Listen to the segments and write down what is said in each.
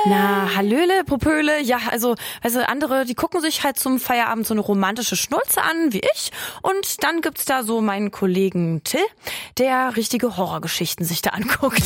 Na, Hallöle, Popöle, ja, also andere, die gucken sich halt zum Feierabend so eine romantische Schnulze an, wie ich. Und dann gibt's da so meinen Kollegen Till, der richtige Horrorgeschichten sich da anguckt.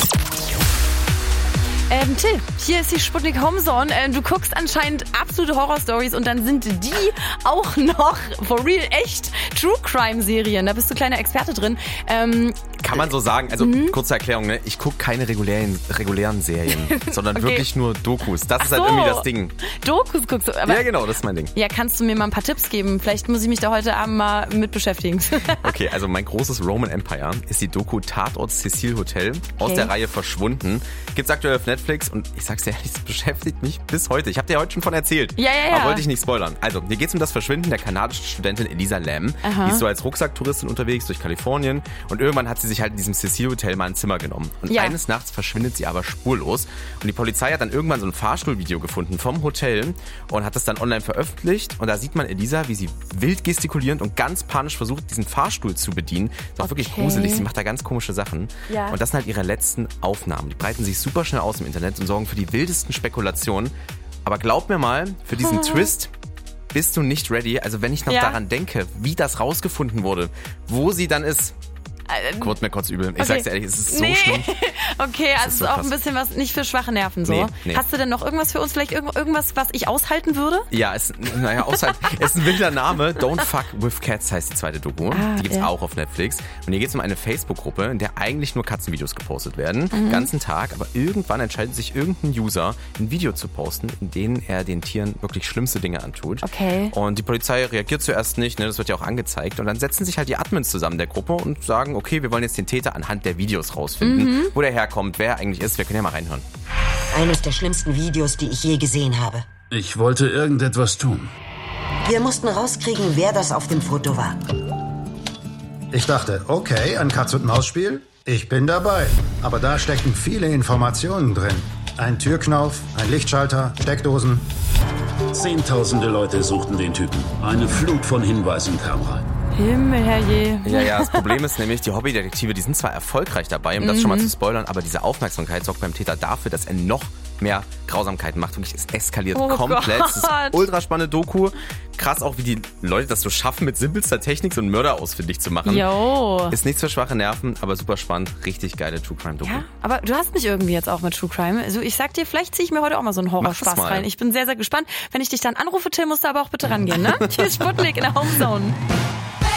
Till, hier ist die Sputnik Homezone. Du guckst anscheinend absolute Horror-Stories und dann sind die auch noch, for real, echt True-Crime-Serien. Da bist du kleiner Experte drin. Kann man so sagen. Also, kurze Erklärung, ne? Ich gucke keine regulären Serien, sondern wirklich nur Dokus. Das ist halt irgendwie das Ding. Dokus guckst du? Aber ja, genau, das ist mein Ding. Ja, kannst du mir mal ein paar Tipps geben? Vielleicht muss ich mich da heute Abend mal mit beschäftigen. Okay, also mein großes Roman Empire ist die Doku Tatort Cecil Hotel aus der Reihe Verschwunden. Gibt's aktuell auf Netflix und ich sag's dir ehrlich, es beschäftigt mich bis heute. Ich habe dir heute schon von erzählt. Ja. Aber wollte ich nicht spoilern. Also, hier geht's um das Verschwinden der kanadischen Studentin Elisa Lam. Aha. Die ist so als Rucksacktouristin unterwegs durch Kalifornien und irgendwann hat sie sich halt in diesem Cecil Hotel mal ein Zimmer genommen. Und eines Nachts verschwindet sie aber spurlos. Und die Polizei hat dann irgendwann so ein Fahrstuhlvideo gefunden vom Hotel und hat das dann online veröffentlicht. Und da sieht man Elisa, wie sie wild gestikulierend und ganz panisch versucht, diesen Fahrstuhl zu bedienen. Das ist auch wirklich gruselig. Sie macht da ganz komische Sachen. Ja. Und das sind halt ihre letzten Aufnahmen. Die breiten sich super schnell aus im Internet und sorgen für die wildesten Spekulationen. Aber glaub mir mal, für diesen Twist bist du nicht ready. Also wenn ich noch daran denke, wie das rausgefunden wurde, wo sie dann ist. Wird mir kurz übel. Ich sag's dir ehrlich, es ist so schlimm. Okay, also es ist auch ein bisschen was nicht für schwache Nerven so. Nee. Hast du denn noch irgendwas für uns? Vielleicht irgendwas, was ich aushalten würde? Ja, aushalten. Es ist ein wilder Name. Don't Fuck with Cats heißt die zweite Doku. Die gibt's auch auf Netflix. Und hier geht's um eine Facebook-Gruppe, in der eigentlich nur Katzenvideos gepostet werden. Den ganzen Tag. Aber irgendwann entscheidet sich irgendein User, ein Video zu posten, in dem er den Tieren wirklich schlimmste Dinge antut. Okay. Und die Polizei reagiert zuerst nicht. Ne? Das wird ja auch angezeigt. Und dann setzen sich halt die Admins zusammen der Gruppe und sagen, okay, wir wollen jetzt den Täter anhand der Videos rausfinden, wo der herkommt, wer er eigentlich ist. Wir können ja mal reinhören. Eines der schlimmsten Videos, die ich je gesehen habe. Ich wollte irgendetwas tun. Wir mussten rauskriegen, wer das auf dem Foto war. Ich dachte, okay, ein Katz-und-Maus-Spiel? Ich bin dabei. Aber da stecken viele Informationen drin. Ein Türknauf, ein Lichtschalter, Steckdosen. Zehntausende Leute suchten den Typen. Eine Flut von Hinweisen kam rein. Himmel, herrje. Ja, das Problem ist nämlich, die Hobbydetektive, die sind zwar erfolgreich dabei, um das schon mal zu spoilern, aber diese Aufmerksamkeit sorgt beim Täter dafür, dass er noch mehr Grausamkeiten macht. Und es eskaliert komplett. Gott. Das ist eine ultra spannende Doku. Krass auch, wie die Leute das so schaffen, mit simpelster Technik so einen Mörder ausfindig zu machen. Jo. Ist nichts für schwache Nerven, aber super spannend. Richtig geile True Crime Doku. Ja, aber du hast mich irgendwie jetzt auch mit True Crime. Also ich sag dir, vielleicht ziehe ich mir heute auch mal so einen Horrorspaß rein. Ich bin sehr, sehr gespannt. Wenn ich dich dann anrufe, Till, musst du aber auch bitte rangehen, ne? Hier ist Sputnik in der Homezone.